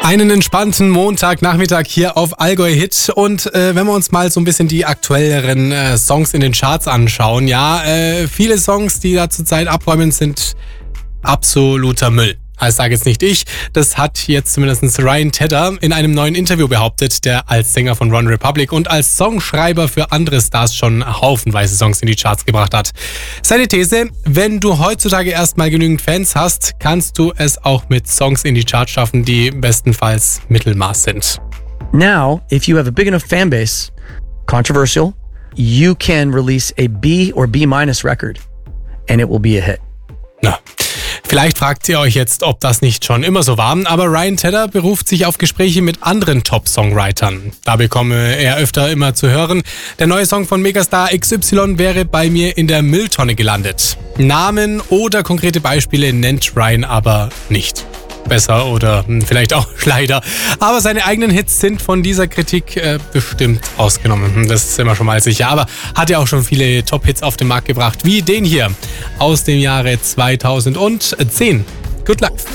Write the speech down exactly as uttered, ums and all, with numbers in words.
Einen entspannten Montagnachmittag hier auf Allgäu Hit und äh, wenn wir uns mal so ein bisschen die aktuelleren äh, Songs in den Charts anschauen, ja, äh, viele Songs, die da zurzeit abräumen, sind absoluter Müll. Das sage jetzt nicht ich, das hat jetzt zumindest Ryan Tedder in einem neuen Interview behauptet, der als Sänger von One Republic und als Songschreiber für andere Stars schon haufenweise Songs in die Charts gebracht hat. Seine These: Wenn du heutzutage erstmal genügend Fans hast, kannst du es auch mit Songs in die Charts schaffen, die bestenfalls Mittelmaß sind. Now, if you have a big enough fan base, controversial, you can release a B or B minus record and it will be a hit. Na. Vielleicht fragt ihr euch jetzt, ob das nicht schon immer so war, aber Ryan Tedder beruft sich auf Gespräche mit anderen Top-Songwritern. Da bekomme er öfter immer zu hören, der neue Song von Megastar X Y wäre bei mir in der Mülltonne gelandet. Namen oder konkrete Beispiele nennt Ryan aber nicht. Besser oder vielleicht auch leider. Aber seine eigenen Hits sind von dieser Kritik äh, bestimmt ausgenommen. Das ist immer schon mal sicher. Aber hat ja auch schon viele Top-Hits auf den Markt gebracht, wie den hier aus dem Jahre zweitausendzehn. Good Life.